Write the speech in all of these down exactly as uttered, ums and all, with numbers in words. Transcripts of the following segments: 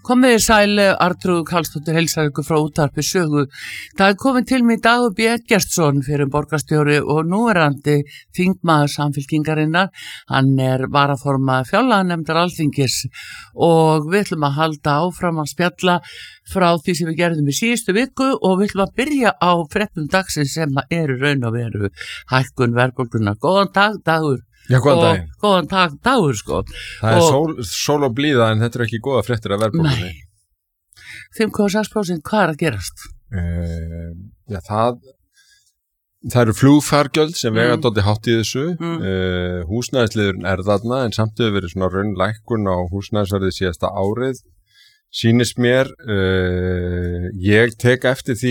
Komiði sæl, Arnþrúður Karlsdóttir heilsar ykkur frá útvarpi Sögu. Það er komin til mig Dagur B. Eggertsson fyrir borgarstjóri og núverandi þingmaður Samfylkingarinnar. Hann er varaformaður fjárlaganefndar Alþingis og við ætlum að halda áfram að spjalla frá því sem við gerðum í síðustu viku og við ætlum að byrja á fréttum dagsins sem eru raun og veru hækkun verðbólgunnar. Góðan dag, Dagur. Já, góðan daginn. Góðan dag, Dagur, sko. Það er sól, sól og blíða en þetta er ekki góða fréttir af verðbólgunni. Nei. fimm komma sex prósent, hvað er að gerast? Uh, já, það, það eru flugfargjöld sem vega mm. dálítið hátt í þessu. Mm. Uh, húsnæðisliðurinn er þarna en samt hefur verið svona raunlækkun á húsnæðisverði síðasta árið. Sýnist mér, uh, ég tek eftir því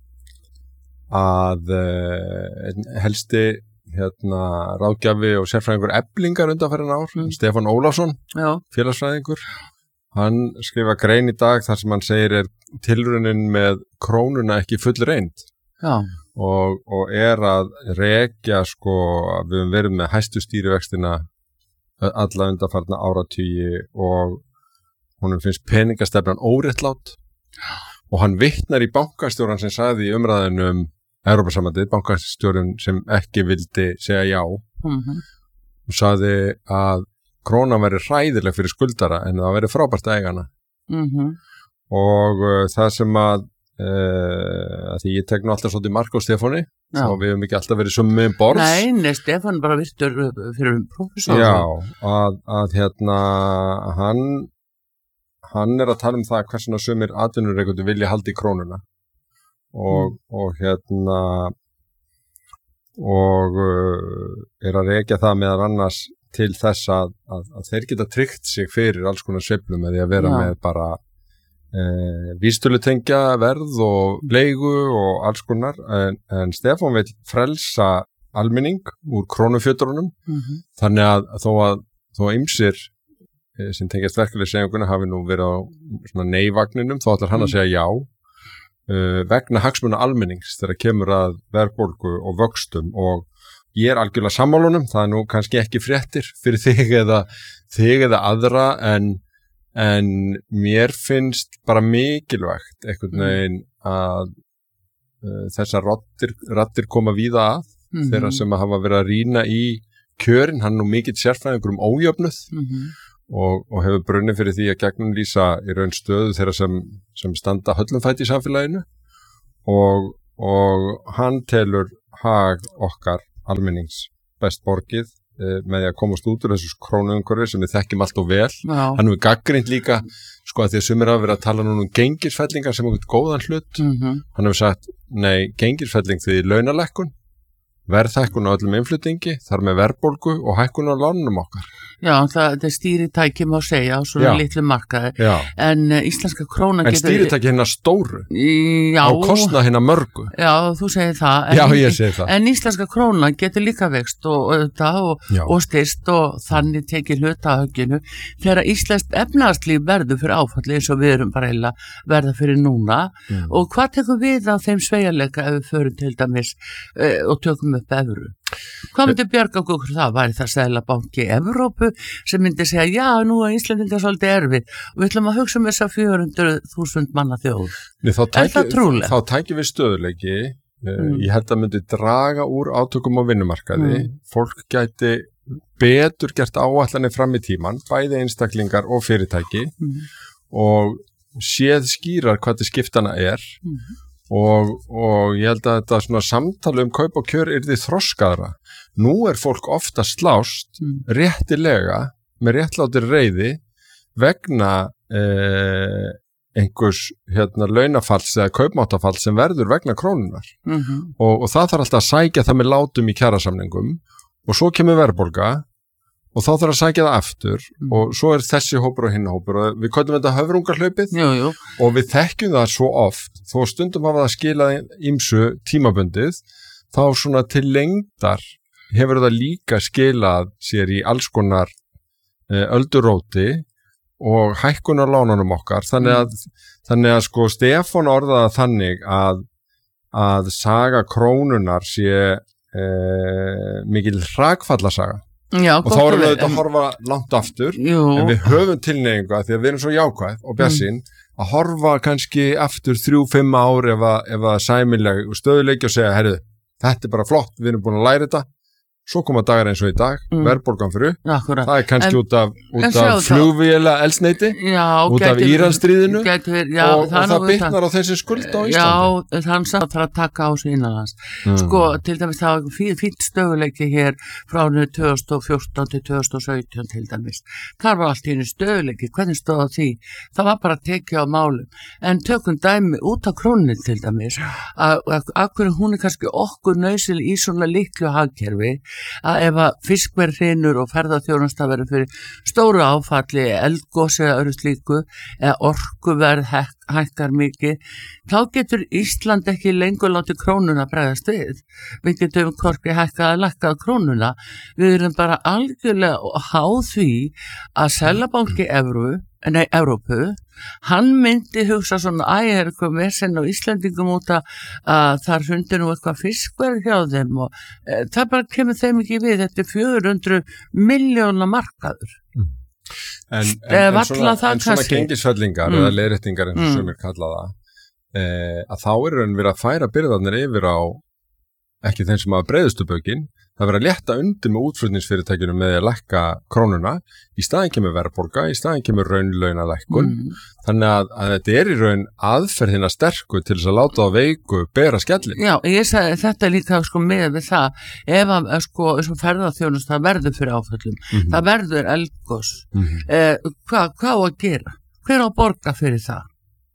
að uh, helsti hérna ráðgjafi og sérfræðingur Eflingar undanfarin ár, mm. Stefán Ólafsson, Já. félagsfræðingur. Hann skrifa grein í dag þar sem hann segir er tilraunin með krónuna ekki full reynd. Já. Og, og er að rekja sko að við höfum verið með hæstu stýrivextina alla undanfarna áratugi og honum finnst peningastefnan óréttlát og hann vitnar í bankastjóran sem sagði í umræðinu um Evrópusambandið, bankastjórinn sem ekki vildi segja já mm-hmm. og sagði að krónan væri hræðileg fyrir skuldara en það væri frábært að eiga hana mm-hmm. og uh, það sem að, uh, að því ég tek nú alltaf svolítið mark á Stefáni þá við höfum ekki alltaf verið sömu með borðs Nei, nei, Stefán bara virtur fyrir prófessor Já, að, að hérna hann hann er að tala um það hversuna sumir atvinnurekendur vilja halda í krónuna Og, mm. og hérna og uh, er að rekja það meðal annars til þess að, að, að þeir geta tryggt sig fyrir alls konar sveiflum með því að vera Já. með bara uh, vísitölutengja verð og leigu og alls konar en, en Stefán vil frelsa almenning úr krónufjötrunum mm-hmm. þannig að þó að þó að ýmsir eh, sem tengjast verkefliðssegjunguna hafi nú verið á svona nei-vagninum þá ætlar hann mm. að segja já Uh, vegna hagsmuna almennings þegar kemur að verðbólgu og vöxtum og ég er algjörlega sammálunum, það er nú kannski ekki fréttir fyrir þig eða, þig eða aðra en, en mér finnst bara mikilvægt einhvern veginn að uh, þessar raddir, raddir koma víða að mm-hmm. þeirra sem að hafa verið að rýna í kjörin, hann er nú mikill sérfræðingur um ójöfnuð mm-hmm. Og, og hefur brunnið fyrir því að gegnum lýsa í raun stöðu þeirra sem, sem standa höllumfæti í samfélaginu og, og hann telur hag okkar almennings best borgið eh, með því að komast út úr þessu krónuumhverfi sem við þekkjum allt og vel. Já. Hann hefur gagnrýnt líka sko að því að sumir hafa verið að tala núna um gengisfellingar sem okkur góðan hlut. Mm-hmm. Hann hefur sagt, nei, gengisfelling því launalækkun, verðhækkun á öllum innflutningi, þar með verðbólgu og hækkun á lánum okkar. Já, það, það er stýritæki má segja á svona Já. litlu markaði Já. en uh, íslenska króna En getur... stýritæki hérna stóru Já. á kostnað hérna mörgu. Já, þú segir það. En, Já, ég segi það. En íslenska króna getur líka vext og, og, og styrst og þannig tekið hluta á högginu þegar íslenskt efnahagslíf verður fyrir áfalli eins og við erum bara heila verða fyrir núna mm. og hvað tekur við á þeim sveigjanleika ef við förum til dæmis uh, og tökum upp evru? Hvað myndi bjarga okkur það? Væri það Seðlabanki Evrópu sem myndi segja já, nú er Íslendingar svolítið erfið og við ætlum að hugsa um þessa fjögur hundruð þúsund manna þjóð. Nei, þá tæki, er það trúlega? Þá tækjum við stöðuleiki. Mm. Ég held að myndi draga úr átökum á vinnumarkaði. Mm. Fólk gæti betur gert áætlanir fram í tíman, bæði einstaklingar og fyrirtæki mm. og séð skýrar hvað til skiptana er. Mm. Og, og ég held að þetta svona samtali um kaup og kjör yrði þroskaðra. Nú er fólk ofta slást mm. réttilega með réttlátir reiði vegna eh, einhvers hérna launafalls eða kaupmáttafalls sem verður vegna krónunar. Mm-hmm. Og, og það þarf alltaf að sækja það með látum í kjarasamningum og svo kemur verðbólga og þá þarf að sækja það aftur mm. og svo er þessi hópur og hinn hópur og við köllum þetta höfrungarhlaupið jú, jú. og við þekkjum það svo oft þó stundum hafa það skilað ýmsu tímabundið þá svona til lengdar hefur það líka skilað sér í alls konar e, ölduróti og hækkunar lánunum okkar þannig að, mm. þannig að sko Stefán orðaði þannig að, að saga krónunar sé e, mikil hrakfallasaga Já, og þá erum við auðvitað að horfa langt aftur Jú. en við höfum tilneyingu að því að við erum svo jákvæð og bjartsýn mm. að horfa kannski aftur þrjú, fimm ár ef að, ef að sæmileg stöðuleiki og segja, herru, þetta er bara flott, við erum búin að læra þetta svo koma dagar eins og í dag, mm. verðbólgan fyrir Akkurat. það er kannski en, út af, út af flugvéla eldsneyti út af Íransstríðinu og, og það, það bitnar á þessi skuld á Íslandi Já, þannig að það er að taka á sig innanlands mm. sko, til dæmis það var fínt stöðuleiki hér frá tvö þúsund og fjórtán til tvö þúsund og sautján til dæmis þar var allt í einu stöðuleiki, hvernig stóð á því það var bara að tekja á málum en tökum dæmi út á krónin til dæmis að hverju hún er kannski okkur nauðsynleg í svona litlu hagkerfi að ef að fiskverð hrynur og ferðaþjónusta verður fyrir stóru áfalli, eldgos eða öðru slíku eða orkuverð hæk, hækkar mikið, þá getur Ísland ekki lengur látið krónuna bregðast við. Við getum hvorki hækkað að lækkað krónuna. Við erum bara algjörlega háð því að Seðlabanki Evru Nei, Evrópu, hann myndi hugsa svona, æ, er eitthvað vesen á Íslendingum út að, að þar hundir nú eitthvað fiskverð hjá þeim og e, það bara kemur þeim ekki við, þetta er fjögur hundruð miljóna markaður. Mm. En, en, en svona, en svona gengisfellingar mm. eða leiðréttingar eins og mm. sumir kalla það, e, að þá er hann verið að færa byrðarnir yfir á ekki þeim sem hafa breiðustu bökin, það verið að létta undir með útflutningsfyrirtækjunum með að lækka krónuna, í staðin kemur verðbólga, í staðin kemur raunlaunalækkun, mm. þannig að, að þetta er í raun aðferðina sterku til þess að láta á veiku bera skellin. Já, ég sagði þetta líka sko með við það, ef að sko, sko ferðaþjónust það verður fyrir áföllum, mm-hmm. það verður eldgos, mm-hmm. eh, hvað hva á að gera? Hver á að borga fyrir það?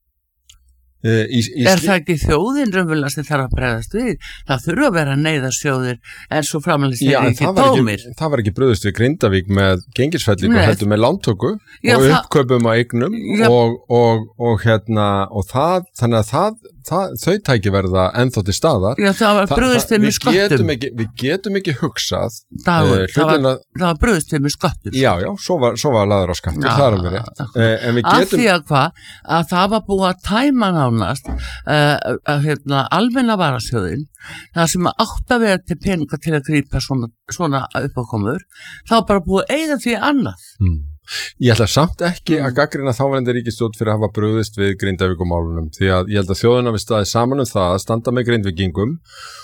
Uh, í, í er það ekki þjóðin raunverulega sem þarf að bregðast við? Það þurfa að vera neyðarsjóðir en svo framlega sér ekki tómir. Það var ekki brugðist við Grindavík með gengisfellingu og heldur með lántöku já, og uppkaupum á eignum og, og, og hérna og það, þannig að það, það þau tæki verða ennþá til staðar. Já, það var brugðist við með sköttum. Ekki, við getum ekki hugsað Dagur, uh, það, var, það var brugðist við með sköttum. Já, já, svo var, svo var laður á skattur, það er alveg rétt. Uh, en við getum... Af því að hvað, að það var búið að tæma ná Nánast, uh, að hérna, almenna varasjóðin það sem átt að vera til peninga til að grípa svona, svona uppákomur þá bara búið að eyða því annað mm. Ég ætla samt ekki að gagnrýna þáverandi ríkisstjórn fyrir að hafa brugðist við Grindavíkurmálunum því að ég held að þjóðin hafi staðið saman um það að standa með Grindvíkingum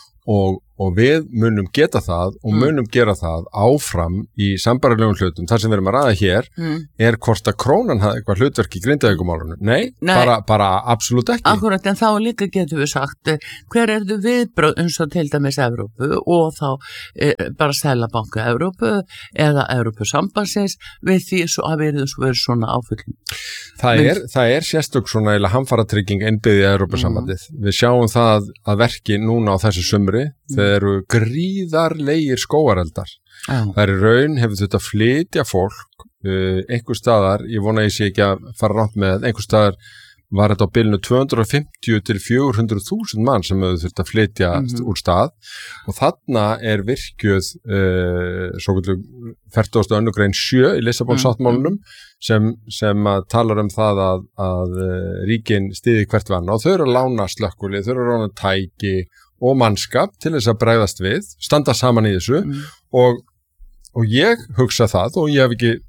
og, og við munum geta það og munum mm. gera það áfram í sambærilegum hlutum. Það sem við erum að ræða hér mm. er hvort að krónan hafi eitthvað hlutverk í Grindavíkurmálunum. Nei, Nei. Bara, bara absolutt ekki. Akkurat, en þá líka getum við sagt hver er þau viðbröð eins og til dæmis Evrópu og þá e, bara Seðlabanka Evrópu eða Evrópusambandsins við því svo að verður svo verið svona áfyllin. Það er, það er sérstök svona eða hamfaratrygging innbyggð í Evrópusambandið. Mm. Við sjáum það að verki núna á þessu sumri þeir eru gríðarlegir skógareldar. Ah. Það er raun, hefur þetta að flytja fólk uh, einhver staðar, ég vona ég sé ekki að fara rátt með, einhver staðar var þetta á bilinu tvö hundruð og fimmtíu til fjögur hundruð þúsund mann sem hefur þurft að flytja mm-hmm. úr stað og þarna er virkjuð uh, svo kvöldu fertugasta og önnur grein sjö í Lissabon-sáttmálunum mm-hmm. sem, sem að talar um það að, að uh, ríkin styði hvert vann og þau eru að lána slökkvili, þau eru að lána tæki og mannskap til þess að bregðast við, standa saman í þessu mm. og, og ég hugsa það og ég hef ekki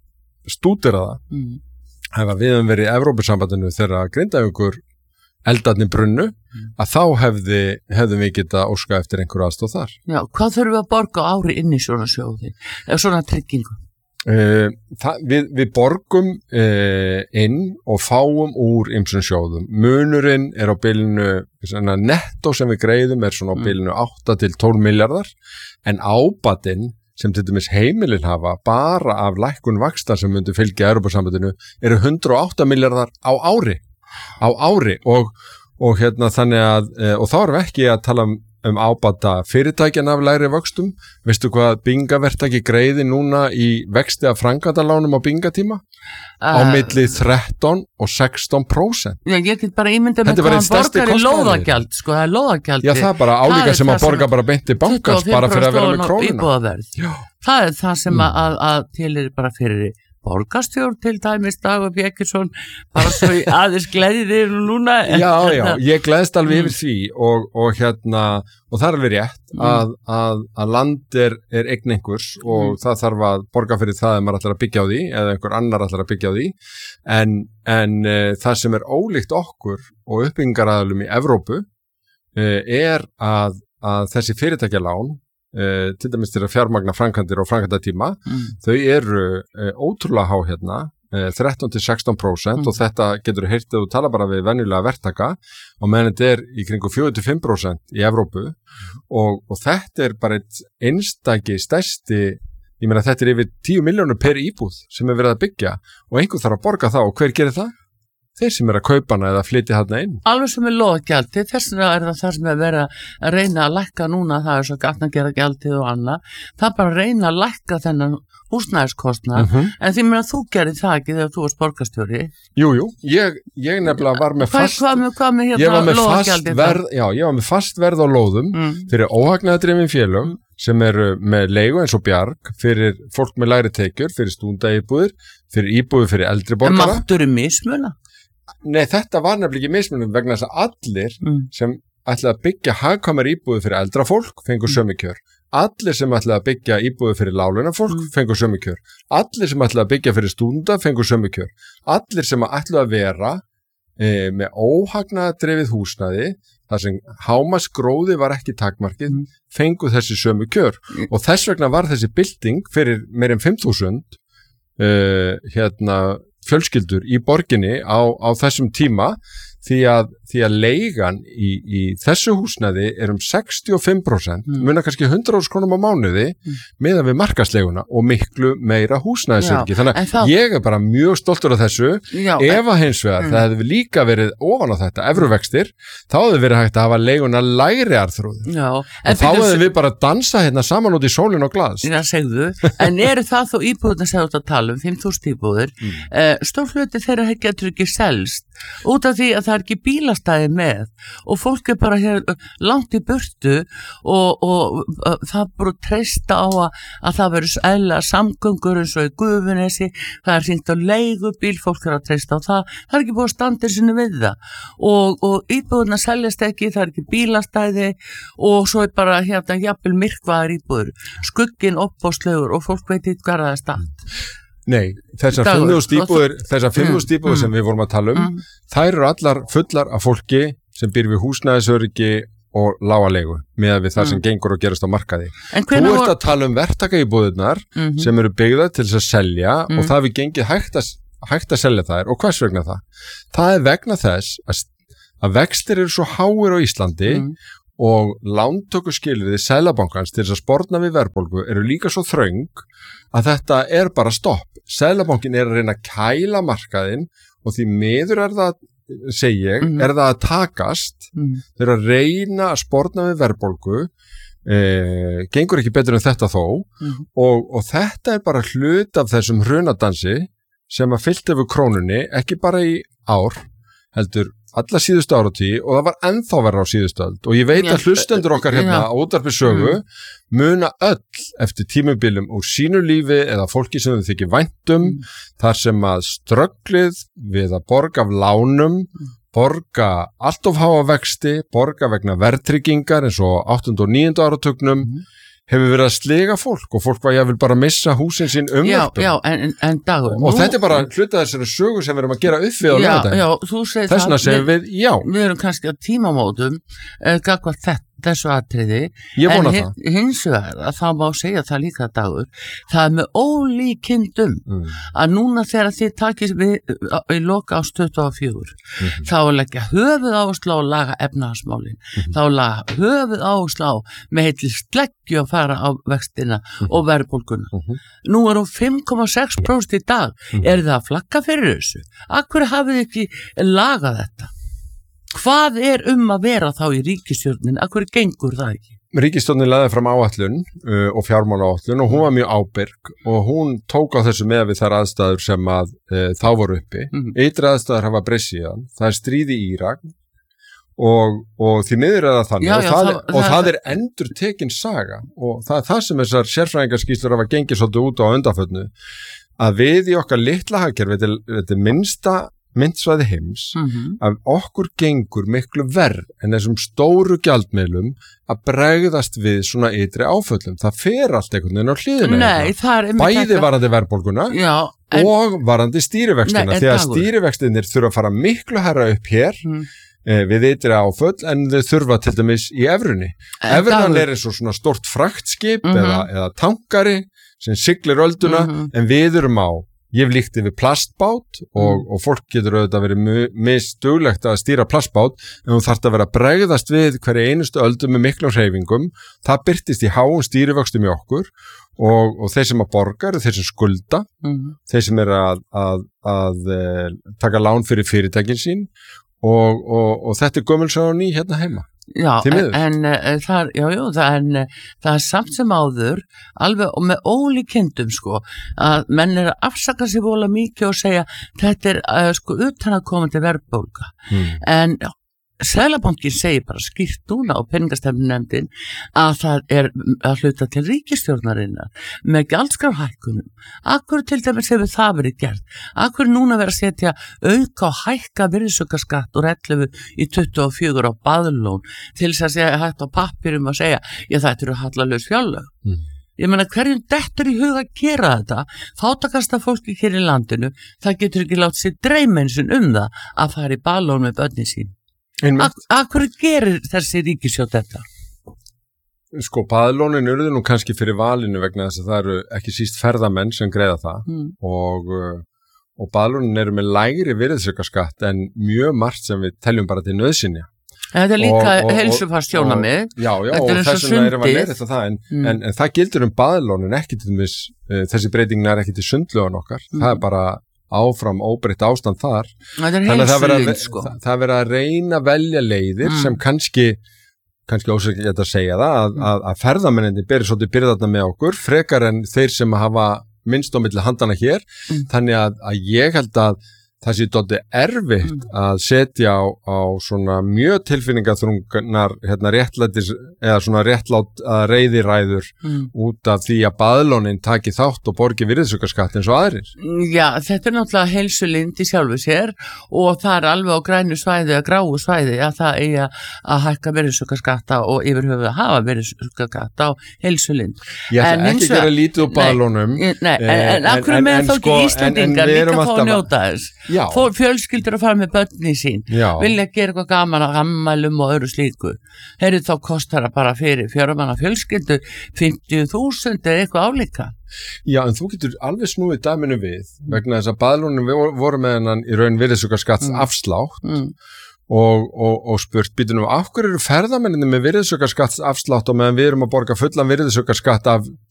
stúderað það mm. ef við hefum verið í Evrópusambandinu þegar Grindavíkur eldarnir brunnu mm. að þá hefði, hefðum við geta óska eftir einhverju aðstóð þar. Já, hvað þurfum við að borga ári inn í svona sjóði eða svona tryggingu? Uh, það, við, við borgum uh, inn og fáum úr ýmsum sjóðum. Munurinn er á bilinu, nettó sem við greiðum er svona á bilinu átta til tólf milljarðar en ábatinn sem til dæmis heimilin hafa bara af lækkun vaxta sem myndi fylgja Evrópusambandinu eru hundrað og átta milljarðar á ári á ári og, og hérna þannig að og þá erum við ekki að tala um um ábata fyrirtækjan af lægri vöxtum. Veistu hvað bingavertaki greiði núna í vexti af framkvæmdalánum á bingatíma? Uh, á milli þrettán og sextán prósent. Já, ég get bara ímyndað með hvað hann borgar í lóðagjald, sko, það er lóðagjald. Já, það er bara álíka sem að borga bara beint í bankans bara fyrir að vera með krónuna. Það er það sem mm. að, að til er bara fyrir borgarstjórn til dæmis Dagur B. Eggertsson bara svo í aðeins gleðir núna. Já, já, ég gleðst alveg yfir því og, og hérna, og það er alveg rétt að, að, að land er, er eign einhvers og mm. það þarf að borga fyrir það ef maður ætlar að byggja á því eða einhver annar ætlar að byggja á því en, en uh, það sem er ólíkt okkur og uppbyggingaraðalum í Evrópu uh, er að, að þessi fyrirtækjalán Uh, til dæmis til að fjármagna framkvæmdir og framkvæmdatíma, mm. þau eru uh, ótrúlega há hérna, uh, þrettán til sextán prósent mm. og þetta getur heyrtið og tala bara við venjulega verktaka og meðan þetta er í kringu fjögur til fimm prósent í Evrópu og, og þetta er bara eitt einstaki stærsti, ég meina þetta er yfir tíu milljónir per íbúð sem er verið að byggja og einhver þarf að borga það og hver gerir það? Þeir sem er að kaupa hana eða flytja hana inn. Alveg sem er loðgjaldið, þess vegna er það það sem er verið að reyna að lækka núna, það er svo gætna að gera gjaldið og annað, það er bara að reyna að lækka þennan húsnæðiskostnað, mm -hmm. en því mér að þú gerir það ekki þegar þú varst borgarstjóri. Jú, jú, ég, ég nefnilega var með fast, hvað með, hvað með hérna loðgjaldið? Já, ég var með fast verð á lóðum mm. fyrir óhagnaðardrifin félög sem eru með leigu eins og bjarg fyrir fólk með lægri tekjur, fyrir stúndaíbúðir, fyrir íbúðir fyrir eldri borgara. En máttur mismuna? Nei, þetta var nefnilega ekki mismunum vegna þess að allir mm. sem ætlaði að byggja hagkvæmar íbúðir fyrir eldra fólk fengur sömu kjör. Allir sem ætlaði að byggja íbúðir fyrir láglauna fólk mm. fengur sömu kjör. Allir sem ætlaði að byggja fyrir stúdenta fengur sömu kjör. Allir sem ætlaði að vera e, með óhagnaðardrifið húsnæði, þar sem hámarksgróði var ekki takmarkið, mm. fengu þessi sömu kjör. Mm. Og þess vegna var þessi bylting fyrir meir en fimm þúsund uh, hérna fjölskyldur í borginni á, á þessum tíma því að, því að leigan í, í þessu húsnæði er um sextíu og fimm prósent, mm. munar kannski hundrað þúsund krónum á mánuði mm. meðan við markaðsleiguna og miklu meira húsnæðisöryggi. Þannig að þá, ég er bara mjög stoltur af þessu, já, ef að hins vegar mm. það hefði líka verið ofan á þetta, evruvextir, þá hefði verið hægt að hafa leiguna lægri arðþróður. Já, og þá hefði við bara dansa hérna saman út í sólin og glas. Já, segðu, en eru það þó íbúðuna sem þú ert að tala um, fimm þúsund íbúðir, mm. uh, stór hluti þeirra getur ekki selst út af því að það er ekki bílastæði með og fólk er bara hér langt í burtu og, og, og það bara treysta á að, að það verður eðlilega samgöngur eins og í Gufunesi, það er hringt á leigubíl, fólk er að treysta á það, það er ekki búið að standa sinni við það og, og íbúðuna seljast ekki, það er ekki bílastæði og svo er bara hérna jafnvel myrkvaðar íbúður, skugginn opbóðslegur og fólk veit ekki hvað það er stað. Nei, þessar fimm þúsund íbúðir, þessar fimm þúsund íbúðir sem við vorum að tala um, mm. þær eru allar fullar af fólki sem býr við húsnæðisöryggi og lága leigu, með við það mm. sem gengur og gerast á markaði. Þú ert vor... að tala um verktakaíbúðirnar mm-hmm. sem eru byggðar til þess að selja mm. og það við gengið hægt að, hægt að selja þær og hvers vegna það? Það er vegna þess að, að vextir eru svo háir á Íslandi mm. og lántökuskilyrði Seðlabankans til þess að sporna við verðbólgu eru líka svo þröng að þetta er bara stopp. Seðlabankin er að reyna að kæla markaðinn og því miður er það, segi ég, mm. er það að takast, mm. þeir eru að reyna að sporna við verðbólgu, eh, gengur ekki betur en þetta þó mm. og, og þetta er bara hlut af þessum hrunadansi sem að fyllt yfir krónunni, ekki bara í ár, heldur alla síðustu áratí og það var ennþá verra á síðustu öld og ég veit að hlustendur okkar hérna á Útvarpi Sögu mm. muna öll eftir tímubilum úr sínu lífi eða fólki sem þau þykir væntum mm. þar sem að strögglið við að borga af lánum, mm. borga allt of háa vexti, borga vegna verðtryggingar eins og áttunda og níunda áratugnum mm. hefur verið að sliga fólk og fólk var jáfnvel bara að missa húsin sín um já, já, en, en Dagur, og nú, þetta er bara hluta þessari sögu sem við erum að gera upp við á lögudaginn. Þessna segum við, já. Við erum kannski á tímamótum uh, gagvart þetta þessu atriði, en hin, hins vegar að það má segja það líka Dagur, það er með ólíkindum mm. að núna þegar þið takir við í loka árs tuttugu og fjögur mm-hmm. þá er leggja höfuð áherslu á að laga efnahagsmálin, mm-hmm. þá laga höfuð áherslu á með heitil sleggju að fara á vextina mm-hmm. og verðbólguna. Mm-hmm. Nú er hún fimm komma sex prósent í dag, mm-hmm. er það að flagga fyrir þessu? Akkur hafið ekki lagað þetta? Hvað er um að vera þá í ríkisstjórnin? Akkur gengur það ekki? Ríkisstjórnin lagði fram áætlun uh, og fjármálaáætlun og hún var mjög ábyrg og hún tók á þessu með við þær aðstæður sem að uh, þá voru uppi. Mm-hmm. Ytri aðstæður hafa breyst síðan. Það er stríð í Írak og, og því miður er það þannig já, já, og, það, það, og það, það er endur tekin saga og það er það sem þessar sérfræðingarskýrslur hafa gengið svolítið út á undanförnu að við í okkar litla hagkerfi, þetta, þetta er minnsta myntsvæði heims, mm-hmm. að okkur gengur miklu verð en þessum stóru gjaldmiðlum að bregðast við svona ytri áföllum. Það fer allt einhvern veginn á hliðina. Nei, það er bæði þetta... varandi verðbólguna Já, en... og varandi stýrivextina, því að stýrivextinir þurfa að fara miklu herra upp hér mm. eh, við ytri áföll en þau þurfa til dæmis í evrunni. Evrunan er eins og svona stort fraktskip mm-hmm. eða, eða tankari sem siglir ölduna mm-hmm. en við erum á Ég hef líkt yfir plastbát og, mm. og fólk getur auðvitað verið misduglegt að stýra plastbát en þú þarft að vera að bregðast við hverja einustu öldu með miklum hreyfingum. Það birtist í háum stýrivöxtum í okkur og, og þeir sem að borga eru þeir sem skulda, mm. þeir sem eru að, að, að, að taka lán fyrir fyrirtækin sín og, og, og þetta er gömulsaga ný hérna heima. Já, en, en það, já, já, það, en, það er samt sem áður alveg og með ólíkindum sko að menn er að afsaka sér vola mikið og segja þetta er uh, sko utan að koma til verðbólga mm. en Seðlabankinn segir bara skýrt núna á peningastefnunefndin að það er að hluta til ríkisstjórnarinnar með gjaldskrárhækkunum. Akkur til dæmis hefur það verið gert? Akkur núna verið að setja auka og hækka virðisaukaskatt úr ellefu í tuttugu og fjögur á baðlón til þess að segja hægt á pappirum að segja já þetta eru hallalaus fjárlög. Mm. Ég meina hverjum dettur í huga að gera þetta? Fátakasta fólki hér í landinu, það getur ekki látt sér dreymensin um það að fara í baðlón með börnin sín. Af hverju gerir þessi ríkisstjórn þetta? Sko, baðlónin urðu nú kannski fyrir valinu vegna þess að það eru ekki síst ferðamenn sem greiða það mm. og, og baðlónin eru með lægri virðisaukaskatt en mjög margt sem við teljum bara til nauðsynja. Þetta er líka heilsufarstjónamið. Já, já, og þess vegna erum við að leira það en, mm. en, en það gildur um baðlónin ekki til þess, uh, þessi breytingin er ekki til sundlögun okkar, mm. það er bara áfram óbreytt ástand þar þannig að það verða sko. það verða að reyna að velja leiðir mm. sem kannski kannski ósækilegt að segja það að, að, að ferðamenninni beri svolítið byrðarna með okkur frekar en þeir sem hafa minnst á milli handana hér mm. þannig að, að ég held að það sé dálítið erfitt mm. að setja á, á svona mjög tilfinningaþrungnar hérna réttlætis eða svona réttlátt að reyðiræður mm. út af því að baðlónin taki þátt og borgi virðisaukaskatt eins og aðrir. Já, þetta er náttúrulega heilsulind í sjálfu sér og það er alveg á grænu svæði að gráu svæði að það eigi að hækka virðisaukaskatta og yfir höfuð að hafa virðisaukaskatta á heilsulind. Ég ætla ekki að gera lítið úr baðlónum. Nei, nei en, en, en akkur með þá ekki Íslendingar líka fá að njóta þess. Fór fjölskyldur að fara með börni sín Já. Vilja gera eitthvað gaman að ammælum og öðru slíku heyrðu þá kostar það bara fyrir fjörumanna fjölskyldu fimmtíu þúsund eða eitthvað álíka. Já, en þú getur alveg snúið dæminu við vegna þess að baðlónin voru með hennan í raun virðisaukaskatts mm. afslátt mm. Og, og, og spurt býtum við af hverju eru ferðamenninni með virðisaukaskatts afslátt og meðan við erum að borga fullan virðisaukaskatt af